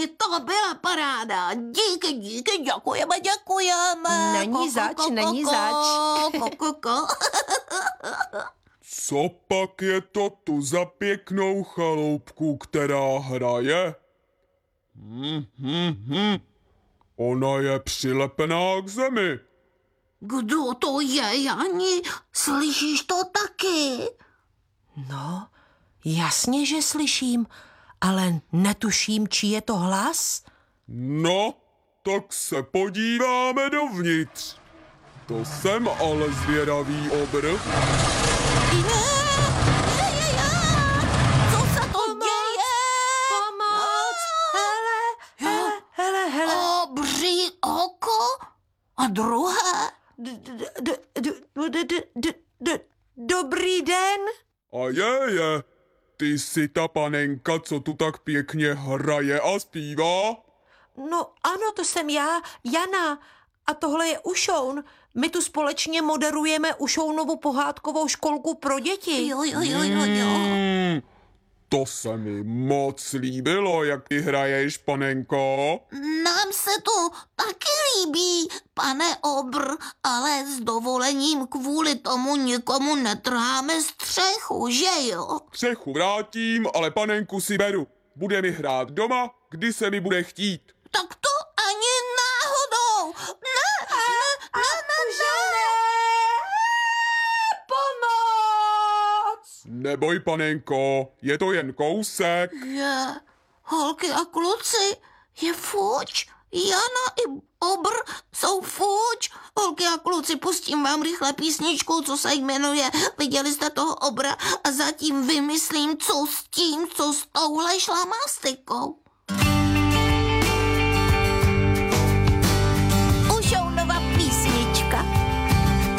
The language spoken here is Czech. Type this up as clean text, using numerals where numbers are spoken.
to byla paráda. Díky, děkujeme. Není zač. Co pak je to tu za pěknou chaloupku, která hraje? Ona je přilepená k zemi. Kdo to je, Jani? Slyšíš to taky? No, jasně, že slyším, ale netuším, čí je to hlas. No, tak se podíváme dovnitř. To jsem ale zvědavý obr. Co se to děje? Pomoc! Hele. Obří oko? A druhé? Dobrý den. A je. Ty jsi ta panenka, co tu tak pěkně hraje a zpívá? No ano, to jsem já, Jana. A tohle je Ušoun. My tu společně moderujeme Ušounovu pohádkovou školku pro děti. Jo. To se mi moc líbilo, jak ty hraješ, panenko. Nám se to taky líbí, pane obr, ale s dovolením kvůli tomu nikomu netrháme střechu, že jo? Střechu vrátím, ale panenku si beru. Bude mi hrát doma, kdy se mi bude chtít. Tak to ani náhodou. Ne. Pomoc! Neboj, panenko, je to jen kousek. Je, holky a kluci, je fuč. Jana i obr jsou fuč. Holky a kluci, pustím vám rychle písničku, co se jmenuje Viděli jste toho obra a zatím vymyslím, co s tím, co s touhle šlamastikou.